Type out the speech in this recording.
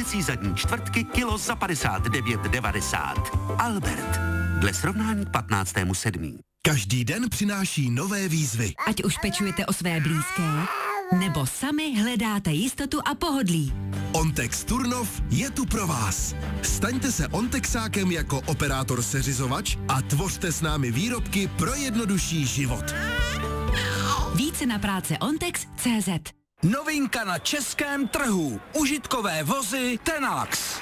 kuřecí zadní čtvrtky kilo za 59,90. Albert. Dle srovnání k 15.7. Každý den přináší nové výzvy. Ať už pečujete o své blízké, nebo sami hledáte jistotu a pohodlí. Ontex Turnov je tu pro vás. Staňte se Ontexákem jako operátor seřizovač a tvořte s námi výrobky pro jednodušší život. Více na práce Ontex.cz. Novinka na českém trhu. Užitkové vozy Tenax.